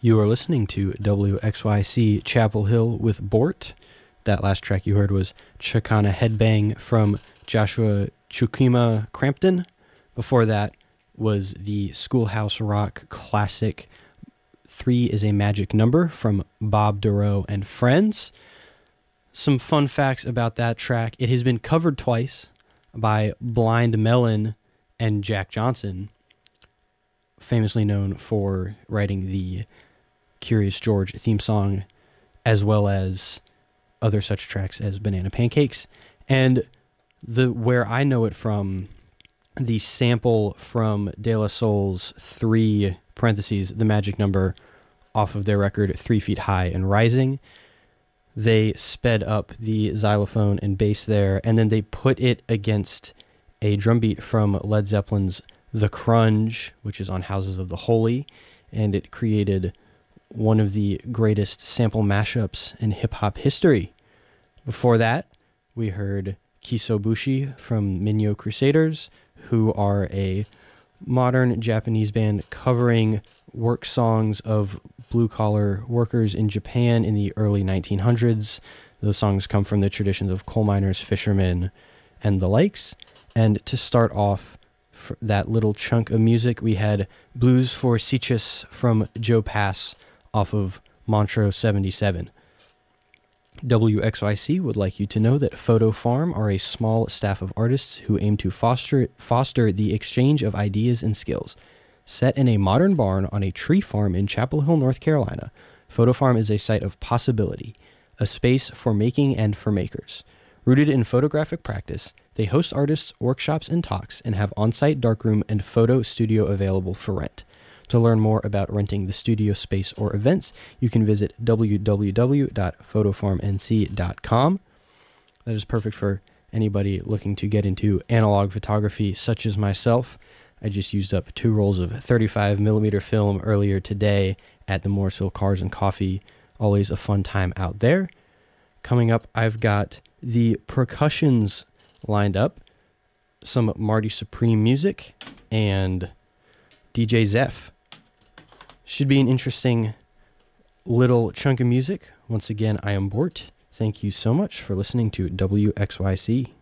You are listening to WXYC Chapel Hill with Bort. That last track you heard was Chicana Headbang from Joshua Chukima Crampton. Before that was the Schoolhouse Rock classic 3 is a Magic Number from Bob Dorough and Friends. Some fun facts about that track. It has been covered twice by Blind Melon and Jack Johnson, famously known for writing the Curious George theme song, as well as other such tracks as Banana Pancakes. And where I know it from, the sample from De La Soul's 3 parentheses, the magic number, off of their record 3 Feet High and Rising. They sped up the xylophone and bass there, and then they put it against a drum beat from Led Zeppelin's The Crunge, which is on Houses of the Holy, and it created one of the greatest sample mashups in hip-hop history. Before that, we heard Kisobushi from Minyo Crusaders, who are a modern Japanese band covering work songs of blue-collar workers in Japan in the early 1900s. Those songs come from the traditions of coal miners, fishermen, and the likes. And to start off that little chunk of music, we had Blues for Sitges from Joe Pass off of Montreux 77. WXYC would like you to know that Photo Farm are a small staff of artists who aim to foster the exchange of ideas and skills. Set in a modern barn on a tree farm in Chapel Hill, North Carolina, Photo Farm is a site of possibility, a space for making and for makers. Rooted in photographic practice, they host artists, workshops, and talks, and have on-site darkroom and photo studio available for rent. To learn more about renting the studio space or events, you can visit www.photofarmnc.com. That is perfect for anybody looking to get into analog photography, such as myself. I just used up 2 rolls of 35mm film earlier today at the Morrisville Cars and Coffee. Always a fun time out there. Coming up, I've got the percussions lined up, some Marty Supreme music, and DJ Zeph. Should be an interesting little chunk of music. Once again, I am Bort. Thank you so much for listening to WXYC.